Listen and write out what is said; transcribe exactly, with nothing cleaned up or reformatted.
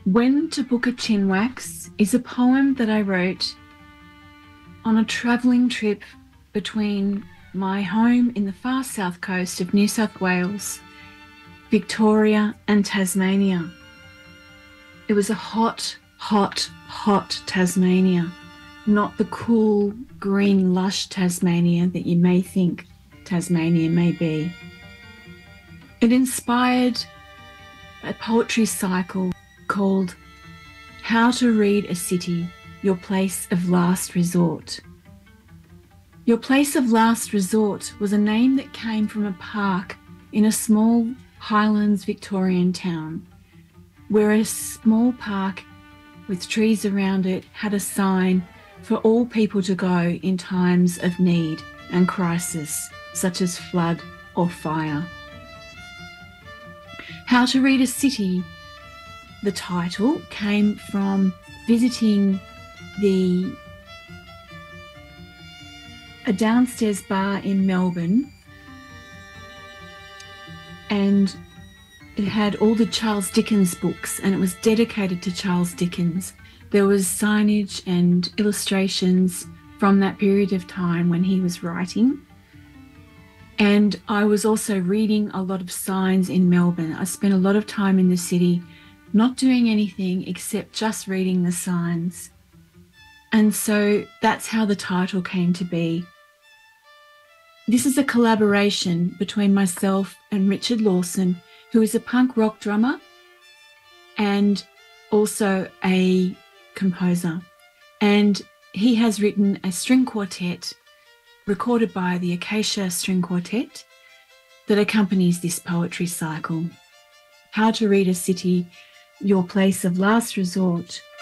When to Book a Chinwax is a poem that I wrote on a travelling trip between my home in the far south coast of New South Wales, Victoria and Tasmania. It was a hot, hot, hot Tasmania, not the cool, green, lush Tasmania that you may think Tasmania may be. It inspired a poetry cycle called How to Read a City, Your Place of Last Resort. Your Place of Last Resort was a name that came from a park in a small Highlands Victorian town, where a small park with trees around it had a sign for all people to go in times of need and crisis, such as flood or fire. How to Read a City, the title came from visiting the a downstairs bar in Melbourne, and it had all the Charles Dickens books, and it was dedicated to Charles Dickens. There was signage and illustrations from that period of time when he was writing. And I was also reading a lot of signs in Melbourne. I spent a lot of time in the city not doing anything except just reading the signs. And so that's how the title came to be. This is a collaboration between myself and Richard Lawson, who is a punk rock drummer and also a composer. And he has written a string quartet recorded by the Acacia String Quartet that accompanies this poetry cycle. How to Read a City, Your Place of Last Resort,